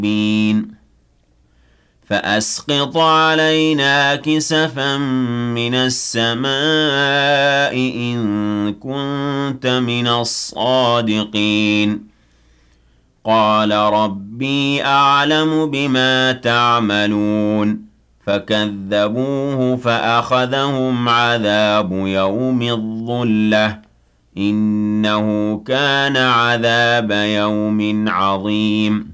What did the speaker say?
فأسقط علينا كسفا من السماء إن كنت من الصادقين قال ربي أعلم بما تعملون فكذبوه فأخذهم عذاب يوم الظلة إنه كان عذاب يوم عظيم